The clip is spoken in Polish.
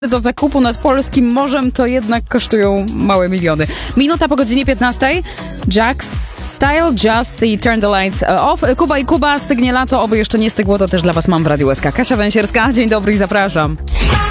do zakupu nad polskim morzem to jednak kosztują małe miliony. Minuta po godzinie 15. Jack Style, Just i Turn the Lights Off. Kuba i Kuba, stygnie lato, oby jeszcze nie stygło, to też dla was mam w Radiu SK. Kasia Węsierska, dzień dobry i zapraszam.